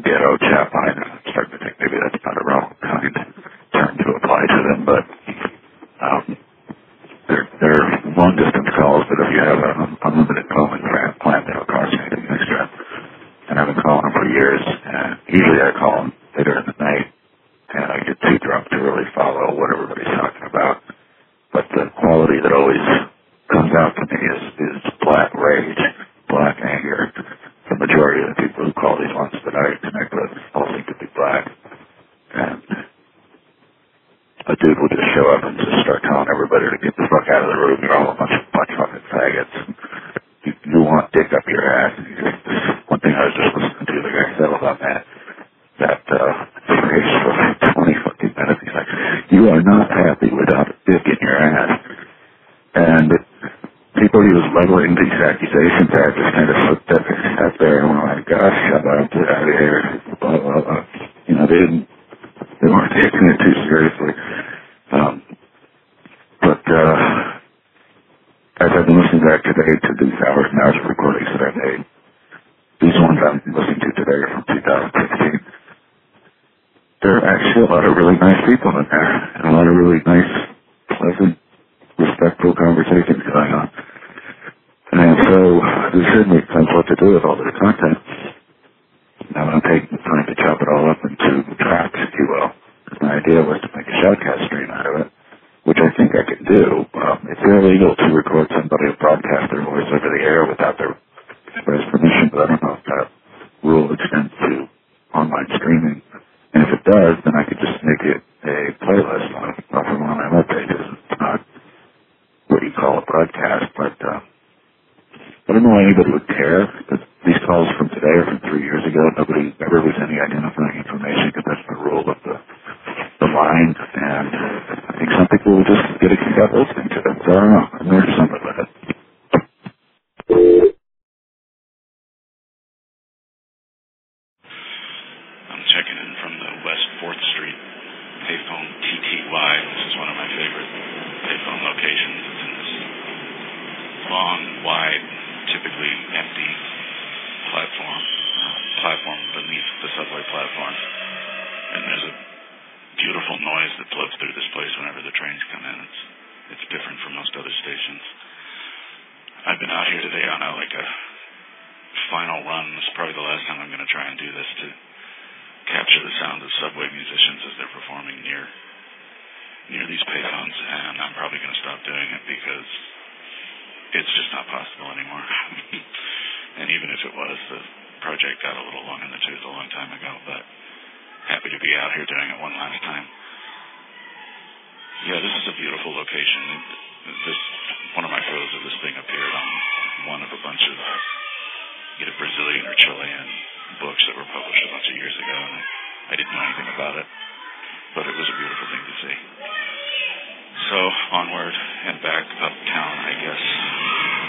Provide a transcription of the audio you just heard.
ghetto chat line. I'm starting to think maybe that's not a real kind term to apply to them, but they're long-distance calls, but if you have an unlimited calling plan, they don't cost anything extra. And I've been calling them for years, and usually I call them later in the night, and I get too drunk to really follow what everybody's talking about. But the quality that always comes out to me is black rage, black anger. The majority of the people who call these ones that I connect with all seem to be black. And a dude will just show up and just start telling everybody to get the fuck out of the room. You're all a bunch of fucking faggots. You want dick up your ass. One thing I was just listening to, the guy settled on that phrase for like 20 fucking minutes. He's like, you are not happy without a dick in your ass. And people he was leveling these accusations at just kind of sat there and went like, gosh, shut up, get out of here, blah, blah, blah. You know, they weren't taking it too seriously. But as I've been listening back today to these hours and hours of recordings that I've made, these ones I'm listening to today are from 2016. There are actually a lot of really nice people in there, and a lot of really nice, pleasant, respectful conversations going on. And so this certainly depends what to do with all this content. Now I'm taking the time to chop it all up into tracks, if you will. My idea was to make a shoutcast stream out of it, which I think I can do. It's illegal to record somebody or broadcast their voice over the air without their express permission, but I don't know if that rule extends to online streaming. And if it does, then I could just make it a playlist off of one of my web pages. It's not what you call a broadcast, but I don't know why anybody would care. These calls from today are from 3 years ago. Nobody ever was any identifying information because that's the rule of the line. And I think some people will just get a kick out listening to them. So I don't know. I'm going to do something with it. I'm checking in from the West 4th Street payphone TTY. This is one of my favorite payphone locations. It's in this long, wide, typically empty platform beneath the subway platform. And there's a beautiful noise that floats through this place whenever the trains come in. It's different from most other stations. I've been out here today on a final run. This is probably the last time I'm going to try and do this, to capture the sound of subway musicians as they're performing near these payphones, and I'm probably going to stop doing it because it's just not possible anymore. And even if it was, the project got a little long in the tooth a long time ago, but happy to be out here doing it one last time. Yeah, this is a beautiful location. One of my photos of this thing appeared on one of a bunch of either Brazilian or Chilean books that were published a bunch of years ago, and I didn't know anything about it.